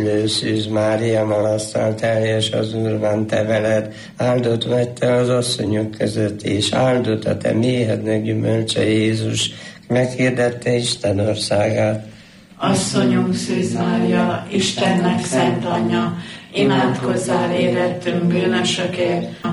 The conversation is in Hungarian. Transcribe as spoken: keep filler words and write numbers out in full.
szülő Szűz Mária, marasztal teljes az Úr van te veled, áldott vagy te az asszonyok között, és áldott a te méhednek gyümölcse Jézus, meghirdette Isten országát. Asszonyunk Szűz Mária, Istennek szent anyja, imádkozzál érettünk bűnösökért,